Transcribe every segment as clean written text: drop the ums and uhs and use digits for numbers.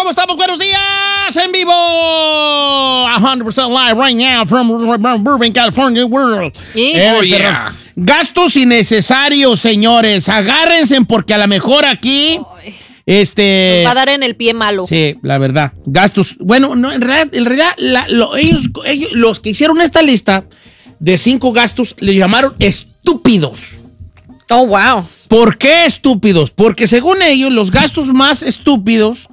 ¿Cómo estamos? Buenos días, en vivo, 100% live right now from Burbank, California, world. Gastos innecesarios, señores. Agárrense porque a lo mejor aquí, Nos va a dar en el pie malo. Sí, la verdad. Gastos. Bueno, no, en realidad ellos, los que hicieron esta lista de 5 gastos, le llamaron estúpidos. Oh, wow. ¿Por qué estúpidos? Porque según ellos, los gastos más estúpidos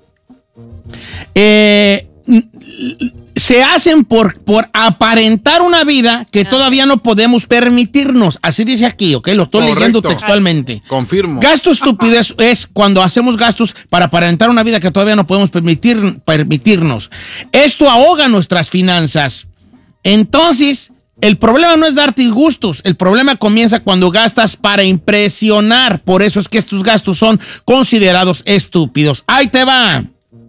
se hacen por aparentar una vida que todavía no podemos permitirnos. Así dice aquí, ¿ok? Lo estoy leyendo textualmente. Confirmo. Gasto estúpido es cuando hacemos gastos para aparentar una vida que todavía no podemos permitirnos. Esto ahoga nuestras finanzas. Entonces, el problema no es darte gustos. El problema comienza cuando gastas para impresionar. Por eso es que estos gastos son considerados estúpidos. Ahí te va.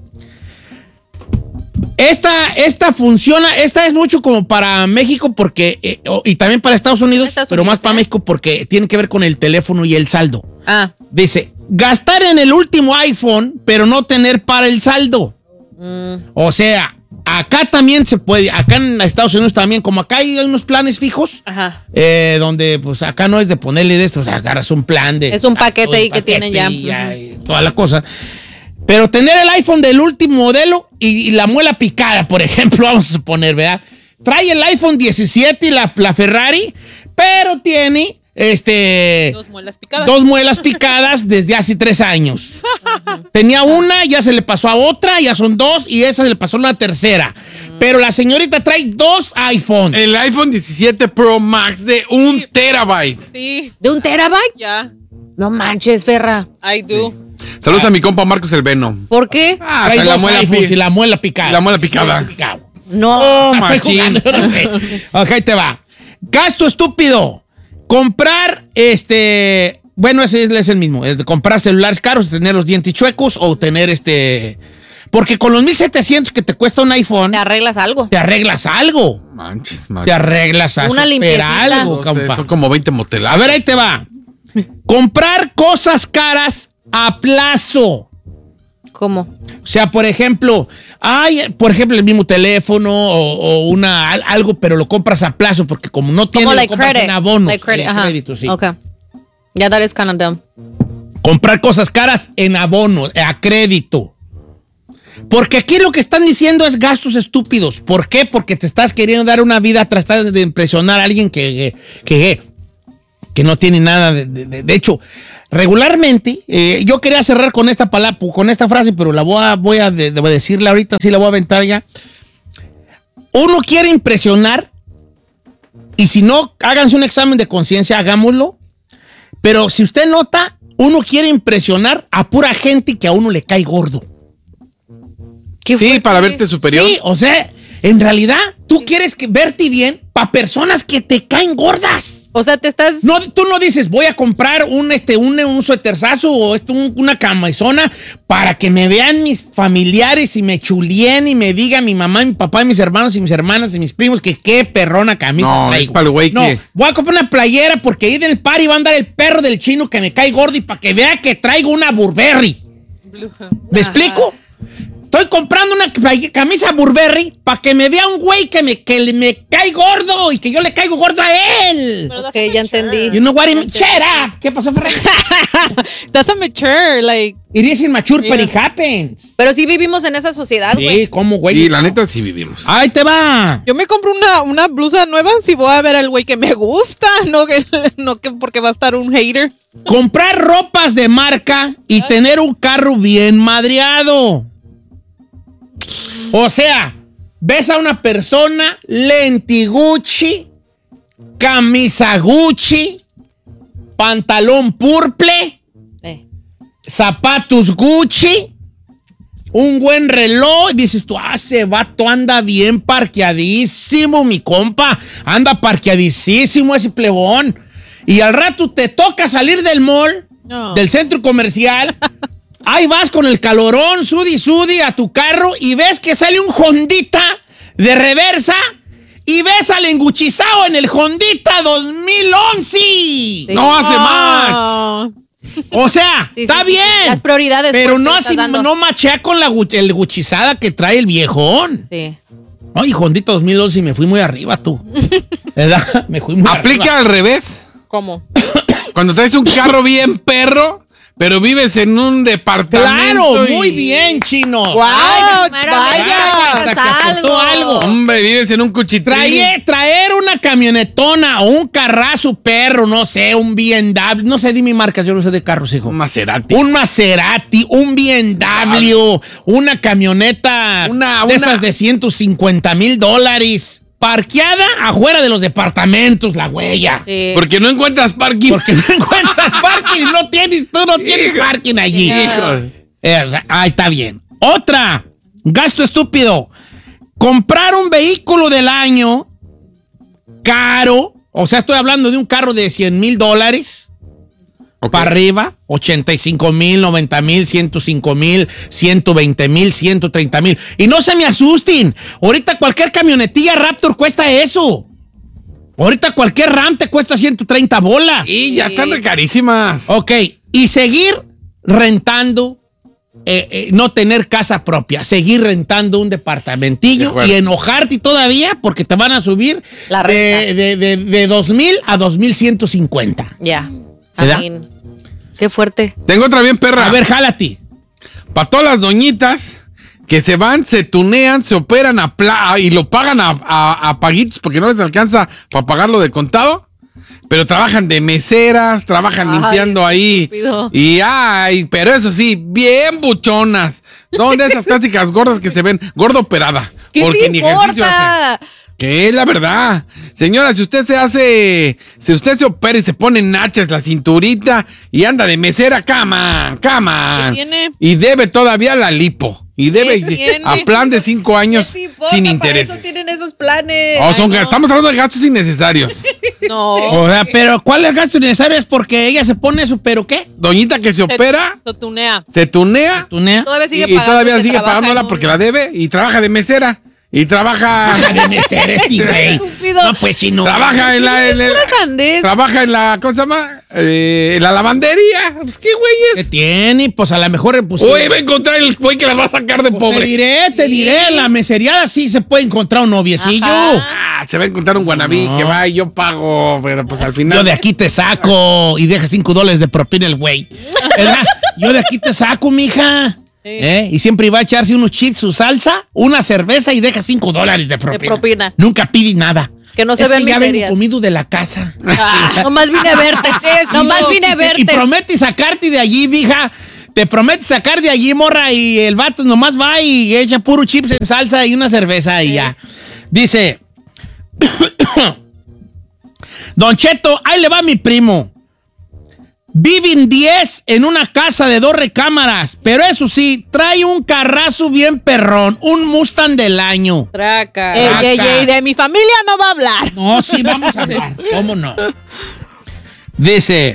Esta funciona, esta es mucho como para México porque, y también para Estados Unidos, pero más para México porque tiene que ver con el teléfono y el saldo. Dice, gastar en el último iPhone, pero no tener para el saldo. O sea, acá también se puede, acá en Estados Unidos también, como acá hay unos planes fijos, donde pues acá no es de ponerle de esto, o sea, agarras un plan de... Es un paquete ahí que tienen ya. Y toda la cosa. Pero tener el iPhone del último modelo y la muela picada, por ejemplo, vamos a suponer, ¿verdad? Trae el iPhone 17 y la Ferrari, pero tiene dos muelas picadas desde hace 3 años. Tenía una, ya se le pasó a otra, ya son 2 y esa se le pasó a la tercera. Pero la señorita trae 2 iPhones. El iPhone 17 Pro Max de 1 terabyte. Sí. ¿De 1 terabyte? Ya. No manches, Ferra. I do. Sí. Saludos a mi compa Marcos el Veno. ¿Por qué? Trae la 2 muela iPhones y la muela picada. La muela picada. No. Estoy jugando, yo no sé. Ok, ahí te va. Gasto estúpido. Comprar, bueno, ese es el mismo. Es de comprar celulares caros, tener los dientes chuecos o tener porque con los 1,700 que te cuesta un iPhone... Te arreglas algo. Te arreglas algo. Manches. Te arreglas a una limpiecita. algo, compa. Son como 20 moteladas. A ver, ahí te va. Comprar cosas caras a plazo. ¿Cómo? O sea, por ejemplo, el mismo teléfono o algo, pero lo compras a plazo porque como no tiene, lo compras en abonos. Crédito, sí. Ok. Yeah, that is kind of dumb. Comprar cosas caras en abonos, a crédito. Porque aquí lo que están diciendo es gastos estúpidos. ¿Por qué? Porque te estás queriendo dar una vida tratando de impresionar a alguien que no tiene nada de hecho, regularmente, yo quería cerrar con esta palabra, con esta frase, pero la voy a decirla ahorita, sí la voy a aventar ya. Uno quiere impresionar, y si no, háganse un examen de conciencia, hagámoslo. Pero si usted nota, uno quiere impresionar a pura gente que a uno le cae gordo. Sí, para verte superior. Sí, o sea, en realidad, tú quieres verte bien para personas que te caen gordas. O sea, te estás... No, tú no dices, voy a comprar un sueterzazo o una camisona para que me vean mis familiares y me chulien y me diga mi mamá, mi papá, y mis hermanos y mis hermanas y mis primos que qué perrona camisa traigo. Es para el güey que... voy a comprar una playera porque ahí en el party va a andar el perro del chino que me cae gordo y para que vea que traigo una Burberry. ¿Me explico? Estoy comprando una camisa Burberry para que me vea un güey que me cae gordo y que yo le caigo gordo a él. Ok, ya entendí. You know what I mean? Shut up. ¿Qué pasó, Ferrari? That's a mature, like... It is immature, but it happens. Pero sí vivimos en esa sociedad, güey. Sí, ¿cómo, güey? Sí, la neta sí vivimos. Ahí te va. Yo me compro una blusa nueva si voy a ver al güey que me gusta, no que porque va a estar un hater. Comprar ropas de marca y tener un carro bien madreado. O sea, ves a una persona, lenti Gucci, camisa Gucci, pantalón purple, zapatos Gucci, un buen reloj, y dices tú, ese vato anda bien parqueadísimo, mi compa, anda parqueadísimo ese plebón. Y al rato te toca salir del mall, del centro comercial. Ahí vas con el calorón, sudi a tu carro y ves que sale un Hondita de reversa y ves al enguchizado en el Hondita 2011. Sí. No hace match. O sea, Sí, está sí, sí. bien. Las prioridades. Pero pues, no que así, estás dando. no machea con el guchizada que trae el viejón. Sí. Ay, Hondita 2012 y me fui muy arriba, tú. ¿Verdad? Me fui muy Aplica arriba. al revés. ¿Cómo? Cuando traes un carro bien perro, pero vives en un departamento. Claro, muy bien, chino. ¡Guau! Ay, ¡Vaya! hasta que aportó algo. Hombre, vives en un cuchitrín. Traer una camionetona o un carrazo perro, no sé, un BMW, no sé, dime marcas, yo no sé de carros, hijo. Un Maserati. Un Maserati, un BMW, una camioneta de esas de $150,000, parqueada afuera de los departamentos, la huella. Sí. Porque no encuentras parking. Porque no encuentras parking, tú no tienes parking allí. Hijo. Ahí está bien. Otra, gasto estúpido. Comprar un vehículo del año caro, o sea, estoy hablando de un carro de $100,000 Ok. para arriba, 85,000, 90,000, 105,000, 120,000, 130,000. Y no se me asusten. Ahorita cualquier camionetilla Raptor cuesta eso. Ahorita cualquier Ram te cuesta 130 bolas. Y ya están carísimas. Ok, y seguir rentando, no tener casa propia, seguir rentando un De departamentillo acuerdo. y enojarte todavía porque te van a subir La renta. de 2,000 a 2,150. Ya. ¿Verdad? Amén. Qué fuerte. Tengo otra bien perra. A ver, jálate. Para todas las doñitas que se van, se tunean, se operan y lo pagan a paguitos porque no les alcanza para pagarlo de contado. Pero trabajan de meseras, trabajan Ay, limpiando ahí. estúpido. Pero eso sí, bien buchonas. Son de esas clásicas gordas que se ven gorda operada. ¿Qué porque te ni ejercicio hace. importa? Que es la verdad. Señora, si usted se opera y se pone nachas la cinturita y anda de mesera, cama. ¿Qué tiene? Y debe todavía la lipo. Y debe tiene? a plan de 5 años ¿Qué te importa? sin Para intereses. eso tienen esos planes. Estamos hablando de gastos innecesarios. No. O sea, pero ¿cuál es el gasto necesario? Es porque ella se pone eso, ¿pero qué? Doñita que se opera, Se tunea. se tunea ¿Tunea? Todavía sigue y todavía que sigue trabaja pagándola en un- porque la debe y trabaja de mesera. Y trabaja. De mesera, este güey. Estúpido. No, pues, chino. Trabaja en la. Pura sandez. Trabaja en la. ¿Cómo se llama? En la lavandería. Pues qué güey ¿Qué es. tiene? Pues a lo mejor... Pues, Hoy va a encontrar el güey que las va a sacar de te pobre. diré, la meseriada sí se puede encontrar un noviecillo. Ajá. Se va a encontrar un guanabí que va y yo pago. Pero pues al final. Yo de aquí te saco y deja $5 de propina el güey. ¿Verdad? Yo de aquí te saco, mija. Y siempre iba a echarse unos chips, su salsa, una cerveza y deja $5 de propina. propina. Nunca pide nada. Que no se es vean que ya vengo miserias. comido de la casa. Nomás vine a verte. Nomás vine a Y verte. promete sacarte de allí, mija. Te promete sacar de allí, morra, y el vato nomás va y echa puro chips en salsa y una cerveza y ya. Dice, Don Cheto, ahí le va mi primo. Viven 10 en una casa de 2 recámaras, pero eso sí, trae un carrazo bien perrón, un Mustang del año. Traca. Ey, de mi familia no va a hablar. No, sí, vamos a hablar. ¿Cómo no? Dice...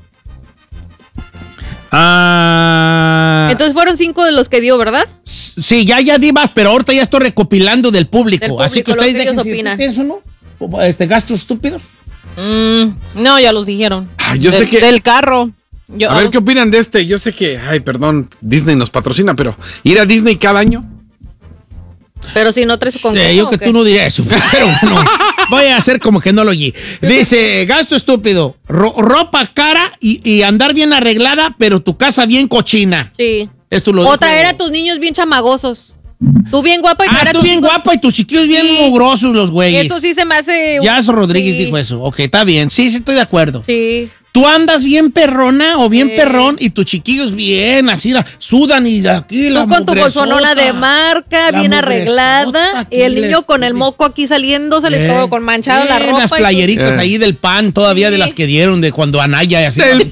Entonces fueron 5 de los que dio, ¿verdad? Sí, ya di más, pero ahorita ya estoy recopilando del público. Del público, Así que lo ustedes que ellos dejen si opinan. piensan, ¿no? Gastos estúpidos. No, ya los dijeron. Yo sé que. Del carro. A ver qué opinan de este. Yo sé que. Ay, perdón, Disney nos patrocina, pero ir a Disney cada año. Pero si no traes con Sí, yo que tú no dirías eso, pero bueno, voy a hacer como que no lo oí. Dice, gasto estúpido, ropa cara y andar bien arreglada, pero tu casa bien cochina. Sí. Esto lo O dijo- traer a tus niños bien chamagosos. Tú bien guapa y traer a tú tus bien hijos- guapa y tus chiquillos bien Sí. mugrosos los güeyes. Eso sí se me hace... Yaso Rodríguez Sí. dijo eso. Ok, está bien. Sí, estoy de acuerdo. Sí. Tú andas bien perrona o bien Sí. perrón y tus chiquillos bien, así, sudan y de aquí la Tú con tu mugresota. bolsonona de marca, La bien mugresota arreglada. aquí Y el les- niño con el moco aquí saliéndosele todo con manchado la ropa. Las y tú- playeritas ahí del PAN, todavía Sí. de las que dieron de cuando Anaya y así. Del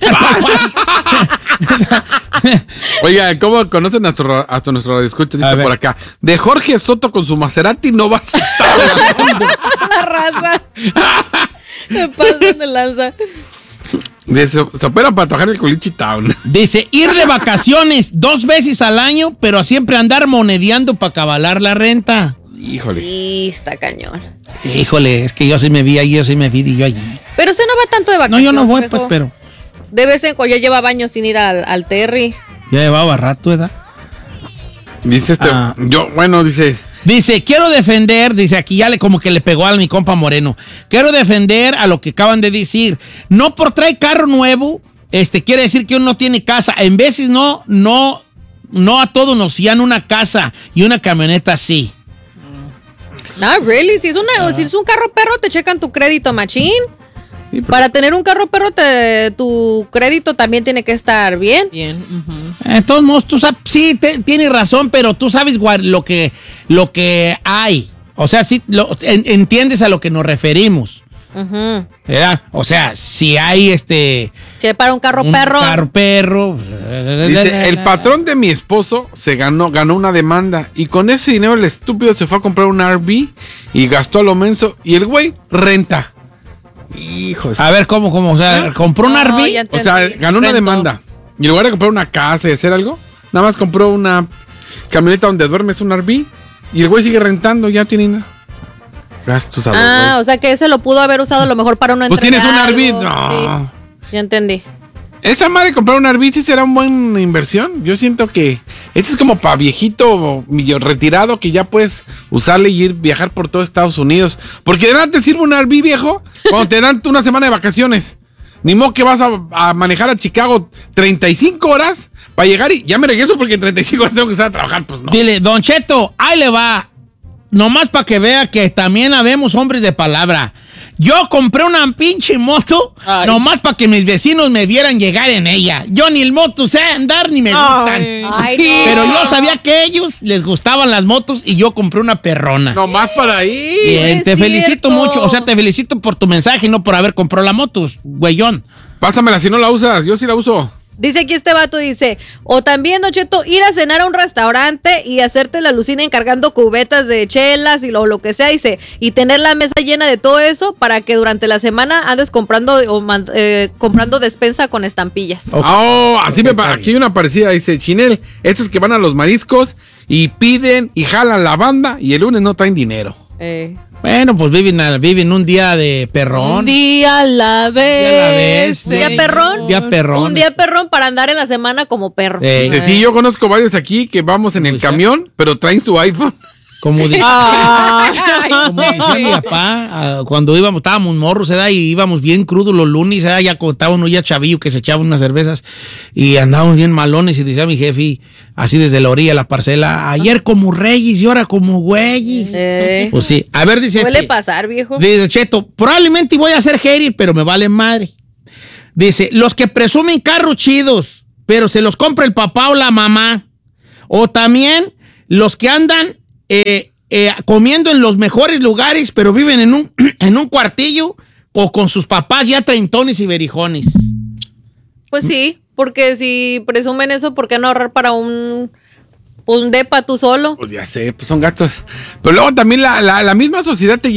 Oiga, ¿cómo conocen hasta nuestro radioescucha? A Dice ver. por acá. De Jorge Soto con su Maserati no vas a estar hablando. La raza. Me pasan de lanza. Se operan para trabajar en el Culichi Town. Dice, ir de vacaciones 2 veces al año, pero siempre andar monedeando para cabalar la renta. Híjole. Y está cañón. Híjole, es que yo sí me vi allí, yo sí me vi y yo allí. Pero usted no va tanto de No, vacaciones. yo no voy, viejo. pues, pero... De vez en cuando ya llevaba años sin ir al Terry. Ya llevaba rato, ¿verdad? Dice Dice, quiero defender, dice aquí ya como que le pegó a mi compa Moreno. Quiero defender a lo que acaban de decir. No por traer carro nuevo, quiere decir que uno no tiene casa. En veces no a todos nos dan una casa y una camioneta así. No, really. Si es un carro perro, te checan tu crédito, machín. Sí, para tener un carro perro, tu crédito también tiene que estar bien. Bien. De todos modos, tú sabes, sí, tienes razón, pero tú sabes lo que hay. O sea, sí, entiendes a lo que nos referimos. ¿Verdad? O sea, si hay Si hay para un carro perro. Carro perro. Dice, el patrón de mi esposo ganó una demanda y con ese dinero el estúpido se fue a comprar un RV y gastó a lo menso y el güey renta. Hijos. A ver, ¿cómo? O sea, compró un RV. O sea, ganó una demanda. Y en lugar de comprar una casa y hacer algo, nada más compró una camioneta donde duermes, un RV. Y el güey sigue rentando, ya tiene gastos a los güey. O sea que ese lo pudo haber usado a lo mejor para una pues tienes un algo. RV, no. Sí, ya entendí. Esa madre de comprar un RV sí será una buena inversión. Yo siento que este es como para viejito retirado que ya puedes usarle y viajar por todo Estados Unidos. Porque de nada te sirve un RV, viejo, cuando te dan una semana de vacaciones. Ni modo que vas a manejar a Chicago 35 horas para llegar y ya me regreso porque en 35 horas tengo que estar a trabajar. Pues no. Dile, Don Cheto, ahí le va. Nomás para que vea que también habemos hombres de palabra. Yo compré una pinche moto nomás para que mis vecinos me vieran llegar en ella. Yo ni el moto sé andar ni me gustan. Ay, no. Pero yo sabía que a ellos les gustaban las motos y yo compré una perrona. Nomás para ahí. Bien, es te felicito cierto. mucho. O sea, te felicito por tu mensaje y no por haber comprado la moto, güeyón. Pásamela si no la usas. Yo sí la uso. Dice aquí este vato, dice, o también, Don Cheto, ir a cenar a un restaurante y hacerte la alucina encargando cubetas de chelas y lo que sea, dice, y tener la mesa llena de todo eso para que durante la semana andes comprando comprando despensa con estampillas. Así aquí hay una parecida, dice Chinel, estos que van a los mariscos y piden y jalan la banda y el lunes no traen dinero. Bueno, pues viven un día de perrón. Un día a la vez. ¿Día perrón? Día perrón. Un día perrón para andar en la semana como perro. Dice, sí, yo conozco varios aquí que vamos en el camión, pero traen su iPhone. Como dice mi papá, cuando estábamos morros, y íbamos bien crudos los lunes, ya contábamos ya chavillo que se echaban unas cervezas y andábamos bien malones y decía mi jefe, así desde la orilla de la parcela, ayer como reyes y ahora como güeyes. Pues sí, a ver, dice Suele pasar, viejo. Dice Cheto, probablemente voy a ser hater, pero me vale madre. Dice, los que presumen carros chidos, pero se los compra el papá o la mamá. O también los que andan comiendo en los mejores lugares, pero viven en un cuartillo o con sus papás ya treintones y berijones. Pues sí, porque si presumen eso, ¿por qué no ahorrar para un depa tú solo? Pues ya sé, pues son gastos. Pero luego también la misma sociedad te